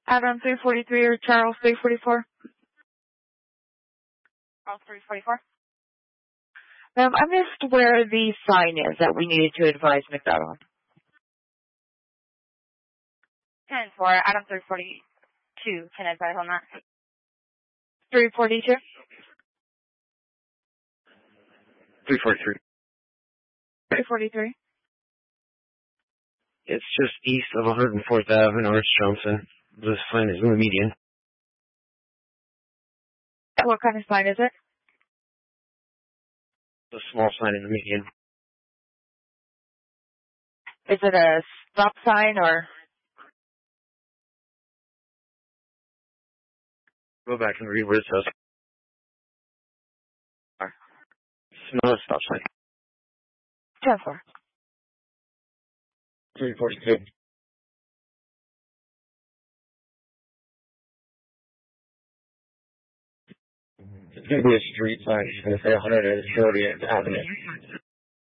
Adam 343 or Charles 344? Charles 344. I missed where the sign is that we needed to advise McDonald. 10-4, Adam 342. Can I advise on that? 342? 343. 343. It's just east of 104th Ave in Orange Johnson. The sign is in the median. What kind of sign is it? The small sign in the median. Is it a stop sign or? Go back and read what it says. It's not a stop sign. 10-4. 342. It's going to be a street sign. It's going to say 130th Avenue.